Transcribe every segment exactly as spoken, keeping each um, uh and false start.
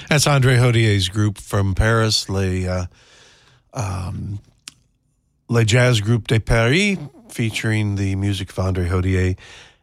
That's Andre Hodier's group from Paris, Les, uh, um, Les Jazz Groupe de Paris, featuring the music of Andre Hodier.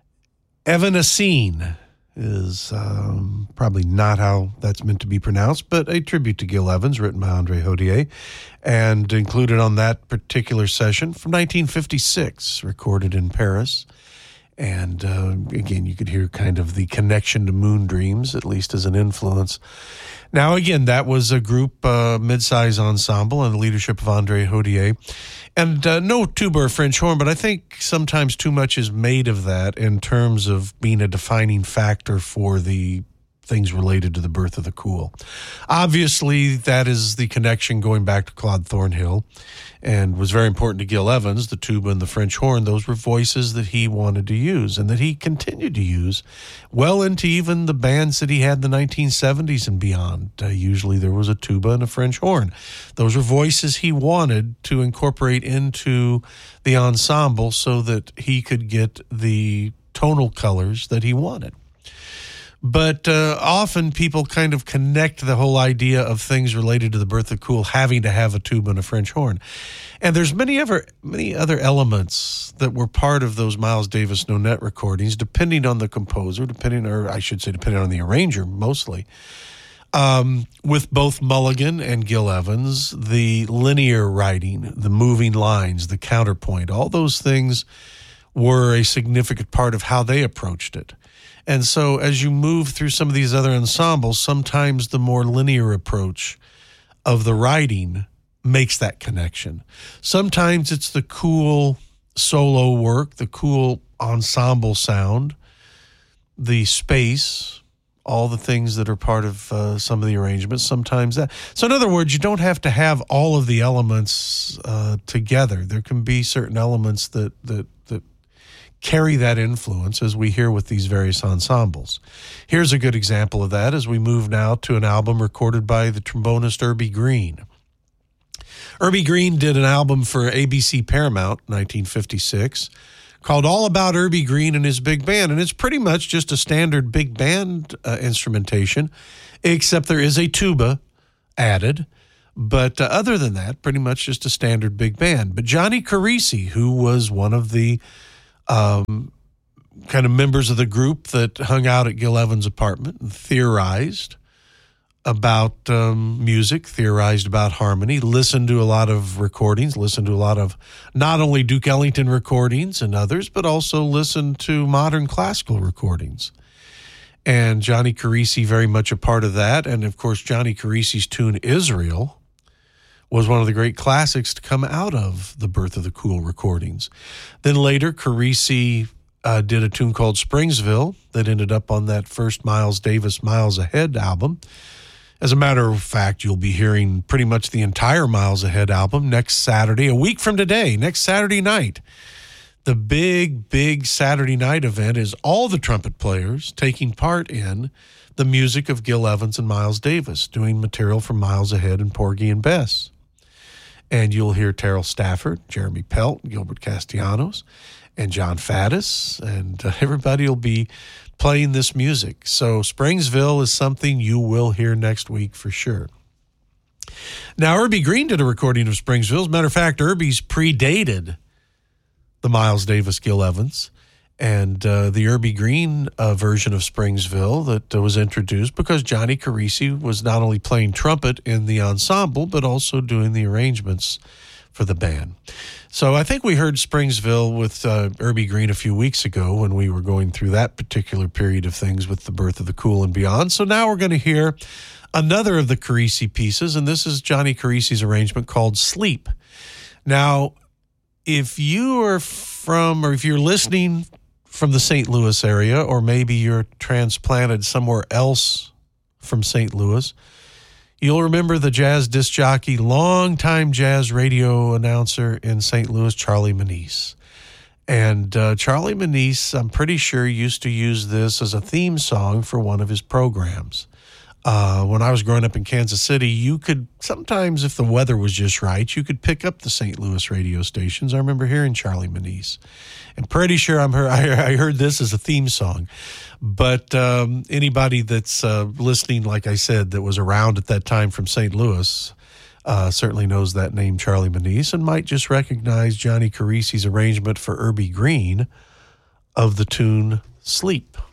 Evanescene is um, probably not how that's meant to be pronounced, but a tribute to Gil Evans, written by Andre Hodier, and included on that particular session from nineteen fifty-six, recorded in Paris. And uh, again, you could hear kind of the connection to Moon Dreams, at least as an influence. Now, again, that was a group, uh, mid-size ensemble under the leadership of Andre Hodier. And uh, no tuba or French horn, but I think sometimes too much is made of that in terms of being a defining factor for the things related to the birth of the cool. Obviously, that is the connection going back to Claude Thornhill, and was very important to Gil Evans, the tuba and the French horn. Those were voices that he wanted to use and that he continued to use well into even the bands that he had in the nineteen seventies and beyond. Uh, usually there was a tuba and a French horn. Those were voices he wanted to incorporate into the ensemble so that he could get the tonal colors that he wanted. But uh, often people kind of connect the whole idea of things related to the birth of cool having to have a tuba and a French horn. And there's many other, many other elements that were part of those Miles Davis Nonet recordings, depending on the composer, depending, or I should say depending on the arranger mostly. Um, with both Mulligan and Gil Evans, the linear writing, the moving lines, the counterpoint, all those things were a significant part of how they approached it. And so as you move through some of these other ensembles, sometimes the more linear approach of the writing makes that connection. Sometimes it's the cool solo work, the cool ensemble sound, the space, all the things that are part of uh, some of the arrangements. Sometimes that. So in other words, you don't have to have all of the elements uh, together. There can be certain elements that that that carry that influence, as we hear with these various ensembles. Here's a good example of that as we move now to an album recorded by the trombonist Urbie Green. Urbie Green did an album for A B C Paramount in nineteen fifty-six called All About Urbie Green and His Big Band, and it's pretty much just a standard big band uh, instrumentation, except there is a tuba added. But uh, other than that, pretty much just a standard big band. But Johnny Carisi, who was one of the Um, kind of members of the group that hung out at Gil Evans' apartment and theorized about um, music, theorized about harmony, listened to a lot of recordings, listened to a lot of not only Duke Ellington recordings and others, but also listened to modern classical recordings. And Johnny Carisi very much a part of that. And, of course, Johnny Carisi's tune Israel was one of the great classics to come out of the Birth of the Cool recordings. Then later, Carisi uh, did a tune called Springsville that ended up on that first Miles Davis Miles Ahead album. As a matter of fact, you'll be hearing pretty much the entire Miles Ahead album next Saturday, a week from today, next Saturday night. The big, big Saturday night event is all the trumpet players taking part in the music of Gil Evans and Miles Davis, doing material from Miles Ahead and Porgy and Bess. And you'll hear Terrell Stafford, Jeremy Pelt, Gilbert Castellanos, and John Faddis, and uh, everybody will be playing this music. So Springsville is something you will hear next week for sure. Now, Urbie Green did a recording of Springsville. As a matter of fact, Urbie's predated the Miles Davis Gil Evans. And uh, the Urbie Green uh, version of Springsville that uh, was introduced because Johnny Carisi was not only playing trumpet in the ensemble, but also doing the arrangements for the band. So I think we heard Springsville with uh, Urbie Green a few weeks ago when we were going through that particular period of things with the Birth of the Cool and beyond. So now we're going to hear another of the Carisi pieces, and this is Johnny Carisi's arrangement called Sleep. Now, if you are from, or if you're listening from the Saint Louis area, or maybe you're transplanted somewhere else from Saint Louis, you'll remember the jazz disc jockey, longtime jazz radio announcer in Saint Louis, Charlie Manise. And uh, Charlie Manise, I'm pretty sure, used to use this as a theme song for one of his programs. Uh, when I was growing up in Kansas City, you could sometimes, if the weather was just right, you could pick up the Saint Louis radio stations. I remember hearing Charlie Manise. And pretty sure I'm heard, I heard this as a theme song. But um, anybody that's uh, listening, like I said, that was around at that time from Saint Louis uh, certainly knows that name, Charlie Manise, and might just recognize Johnny Carisi's arrangement for Irby Green of the tune Sleep.